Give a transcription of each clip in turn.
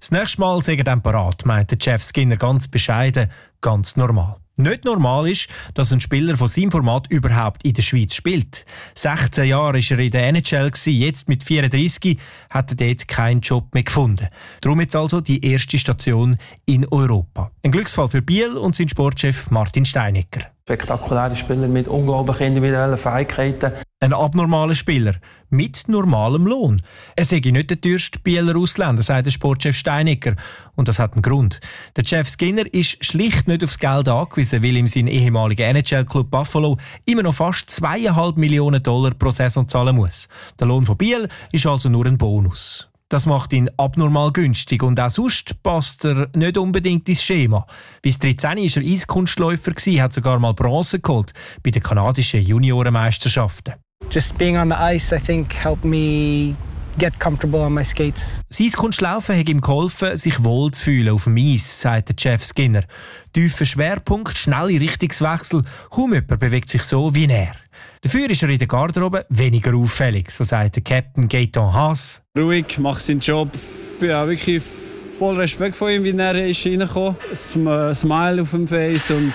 Das nächste Mal sei er dann parat, meint der Jeff Skinner ganz bescheiden, ganz normal. Nicht normal ist, dass ein Spieler von seinem Format überhaupt in der Schweiz spielt. 16 Jahre war er in der NHL, jetzt mit 34 hat er dort keinen Job mehr gefunden. Darum jetzt also die erste Station in Europa. Ein Glücksfall für Biel und sein Sportchef Martin Steinecker. Spektakuläre Spieler mit unglaublichen individuellen Fähigkeiten. Ein abnormaler Spieler mit normalem Lohn. Er sei nicht der teuerste Bieler Ausländer, sagt der Sportchef Steinecker. Und das hat einen Grund. Der Jeff Skinner ist schlicht nicht aufs Geld angewiesen, weil ihm sein ehemaliger NHL-Club Buffalo immer noch fast $2,5 Millionen pro Saison zahlen muss. Der Lohn von Biel ist also nur ein Bonus. Das macht ihn abnormal günstig und auch sonst passt er nicht unbedingt ins Schema. Bis 13 war er Eiskunstläufer, hat sogar mal Bronze geholt bei den kanadischen Juniorenmeisterschaften. Just being on the ice, I think, helped me get comfortable on my skates. Das Eiskunstlaufen hat ihm geholfen, sich wohl zu fühlen auf dem Eis, sagt der Jeff Skinner. Tiefer Schwerpunkt, schnelle Richtungswechsel, kaum jemand bewegt sich so wie er. Dafür ist er in der Garderobe weniger auffällig, so sagt der Captain Gaetan Haas. Ruhig, macht seinen Job. Ja, wirklich voll Respekt vor ihm, wie er ist reingekommen. Ein Smile auf dem Face und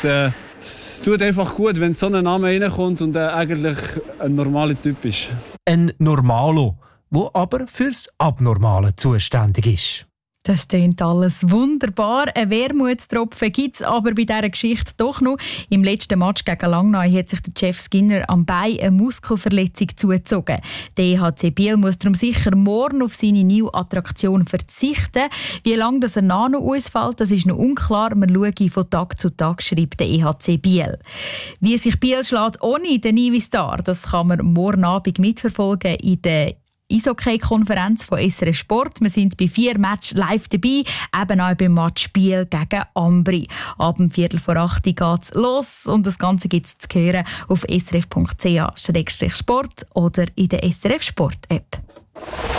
es tut einfach gut, wenn so ein Name reinkommt und eigentlich ein normaler Typ ist. Ein Normalo, der aber fürs Abnormale zuständig ist. Das klingt alles wunderbar. Ein Wermutstropfen gibt es aber bei dieser Geschichte doch noch. Im letzten Match gegen Langnau hat sich der Jeff Skinner am Bein eine Muskelverletzung zugezogen. Der EHC Biel muss darum sicher morgen auf seine neue Attraktion verzichten. Wie lange das noch ausfällt, das ist noch unklar. Man schaue von Tag zu Tag, schreibt der EHC Biel. Wie sich Biel schlägt ohne den Navy Star, das kann man morgen Abend mitverfolgen in der Eishockey-Konferenz von SRF Sport. Wir sind bei 4 Matches live dabei, eben auch beim Match Biel gegen Ambri. Ab 7:45 geht es los und das Ganze gibt es zu hören auf srf.ch/sport oder in der SRF Sport App.